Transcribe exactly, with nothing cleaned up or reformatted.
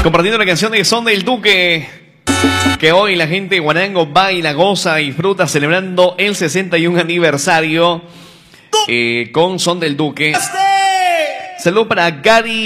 Compartiendo la canción de Son del Duque, que hoy la gente de Guanango baila, goza, disfruta, celebrando el sesenta y un aniversario eh, con Son del Duque. Saludos para Gary